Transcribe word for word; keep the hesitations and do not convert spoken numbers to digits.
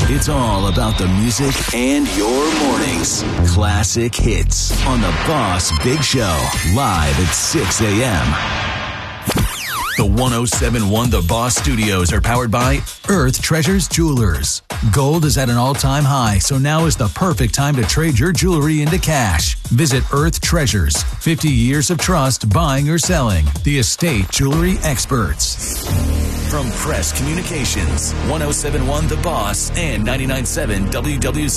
It's all about the music and your mornings. Classic hits on the Boss Big Show, live at six a.m. The one oh seven point one The Boss Studios are powered by Earth Treasures Jewelers. Gold is at an all-time high, so now is the perfect time to trade your jewelry into cash. Visit Earth Treasures. fifty years of trust buying or selling. The estate jewelry experts. From Press Communications, one oh seven point one The Boss and ninety-nine point seven W W